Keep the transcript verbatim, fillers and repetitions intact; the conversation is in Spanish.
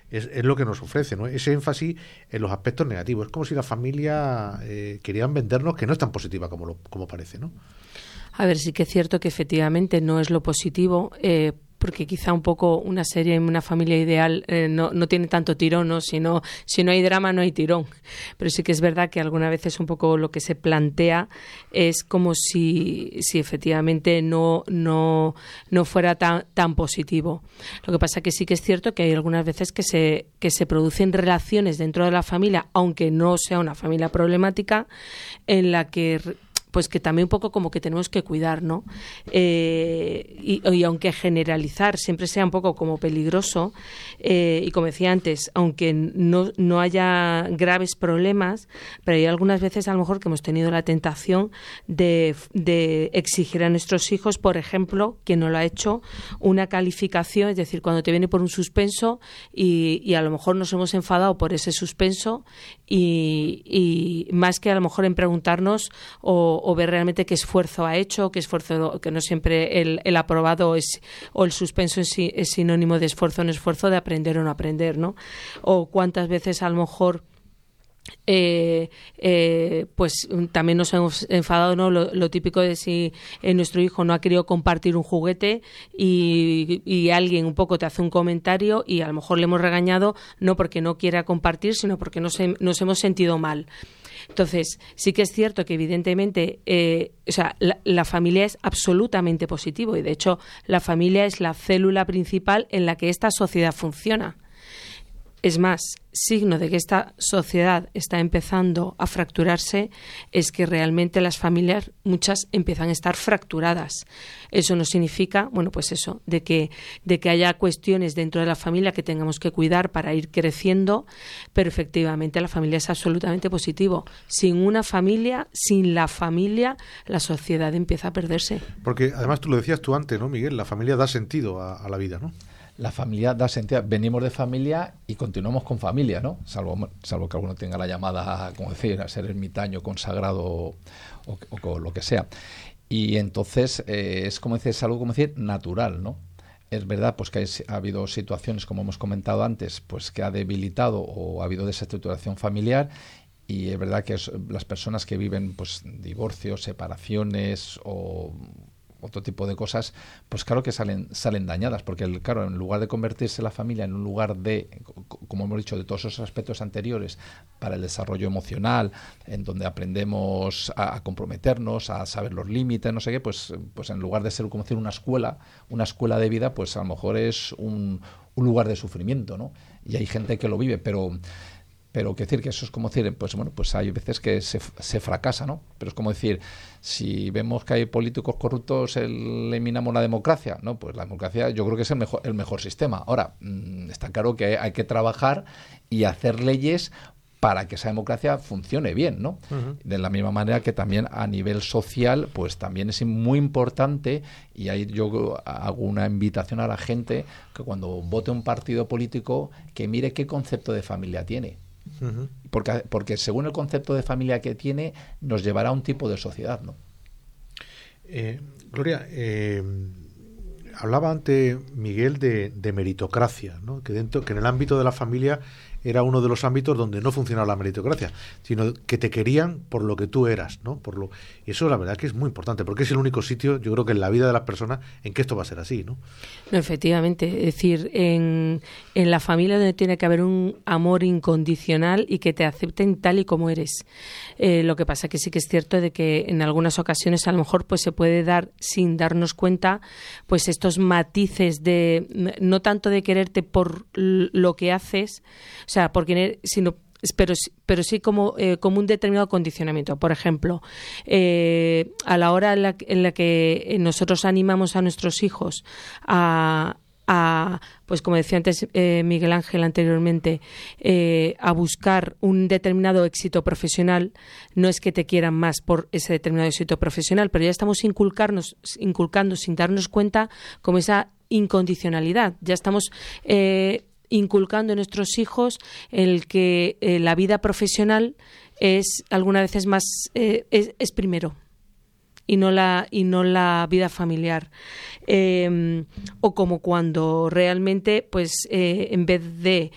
es, es lo que nos ofrece, ¿no? Ese énfasis en los aspectos negativos. Es como si la familia eh, querían vendernos que no es tan positiva como, lo, como parece, ¿no? A ver, sí que es cierto que efectivamente no es lo positivo, eh, porque quizá un poco una serie en una familia ideal eh, no, no tiene tanto tirón, ¿no? Si no, si no hay drama, no hay tirón. Pero sí que es verdad que algunas veces un poco lo que se plantea es como si, si efectivamente no, no, no fuera tan, tan positivo. Lo que pasa que sí que es cierto que hay algunas veces que se, que se producen relaciones dentro de la familia, aunque no sea una familia problemática, en la que pues que también un poco como que tenemos que cuidar, ¿no? Eh, y, y aunque generalizar siempre sea un poco como peligroso, eh, y como decía antes, aunque no, no haya graves problemas, pero hay algunas veces a lo mejor que hemos tenido la tentación de, de exigir a nuestros hijos, por ejemplo, que no lo ha hecho, una calificación, es decir, cuando te viene por un suspenso y, y a lo mejor nos hemos enfadado por ese suspenso y, y más que a lo mejor en preguntarnos o o ver realmente qué esfuerzo ha hecho, qué esfuerzo, que no siempre el, el aprobado es, o el suspenso es, es sinónimo de esfuerzo, no esfuerzo de aprender o no aprender, ¿no? O cuántas veces a lo mejor Eh, eh, pues también nos hemos enfadado, ¿no? Lo, lo típico de si eh, nuestro hijo no ha querido compartir un juguete y, y alguien un poco te hace un comentario y a lo mejor le hemos regañado no porque no quiera compartir, sino porque nos, nos hemos sentido mal. Entonces, sí que es cierto que evidentemente eh, o sea, la, la familia es absolutamente positivo y de hecho la familia es la célula principal en la que esta sociedad funciona. Es más, signo de que esta sociedad está empezando a fracturarse es que realmente las familias, muchas, empiezan a estar fracturadas. Eso no significa, bueno, pues eso, de que, de que haya cuestiones dentro de la familia que tengamos que cuidar para ir creciendo, pero efectivamente la familia es absolutamente positivo. Sin una familia, sin la familia, la sociedad empieza a perderse. Porque además tú lo decías tú antes, ¿no, Miguel? La familia da sentido a, a la vida, ¿no? La familia da sentido. Venimos de familia y continuamos con familia, ¿no? Salvo, salvo que alguno tenga la llamada, como decir, a ser ermitaño, consagrado o, o, o lo que sea. Y entonces eh, es como decir, es algo como decir natural, ¿no? Es verdad, pues que hay, ha habido situaciones, como hemos comentado antes, pues que ha debilitado o ha habido desestructuración familiar. Y es verdad que es, las personas que viven pues divorcios, separaciones o otro tipo de cosas, pues claro que salen salen dañadas, porque el, claro, en lugar de convertirse la familia en un lugar de, como hemos dicho, de todos esos aspectos anteriores para el desarrollo emocional, en donde aprendemos a, a comprometernos, a saber los límites, no sé qué, pues, pues en lugar de ser como decir una escuela, una escuela de vida, pues a lo mejor es un, un lugar de sufrimiento, ¿no? Y hay gente que lo vive, pero Pero que decir que eso es como decir, pues bueno, pues hay veces que se, se fracasa, ¿no? Pero es como decir, si vemos que hay políticos corruptos, eliminamos la democracia, ¿no? Pues la democracia yo creo que es el mejor, el mejor sistema. Ahora, mmm, está claro que hay que trabajar y hacer leyes para que esa democracia funcione bien, ¿no? Uh-huh. De la misma manera que también a nivel social, pues también es muy importante, y ahí yo hago una invitación a la gente que cuando vote un partido político, que mire qué concepto de familia tiene. Uh-huh. Porque, porque según el concepto de familia que tiene, nos llevará a un tipo de sociedad, ¿no? Eh, Gloria, eh, hablaba antes Miguel de, de meritocracia, ¿no? Que dentro, que en el ámbito de la familia era uno de los ámbitos donde no funcionaba la meritocracia, sino que te querían por lo que tú eras, ¿no? Por lo, y eso la verdad que es muy importante, porque es el único sitio, yo creo que en la vida de las personas, en que esto va a ser así, ¿no? No, efectivamente, es decir, en, en la familia donde tiene que haber un amor incondicional y que te acepten tal y como eres. Eh, lo que pasa que sí que es cierto de que en algunas ocasiones a lo mejor pues se puede dar, sin darnos cuenta, pues estos matices de, no tanto de quererte por lo que haces, o sea, por querer, sino pero, pero sí como, eh, como un determinado condicionamiento. Por ejemplo, eh, a la hora en la, en la que nosotros animamos a nuestros hijos a, a pues como decía antes eh, Miguel Ángel anteriormente, eh, a buscar un determinado éxito profesional, no es que te quieran más por ese determinado éxito profesional, pero ya estamos inculcarnos, inculcando sin darnos cuenta como esa incondicionalidad. Ya estamos eh, inculcando en nuestros hijos el que eh, la vida profesional es algunas veces más eh, es, es primero y no la y no la vida familiar, eh, o como cuando realmente pues eh, en vez de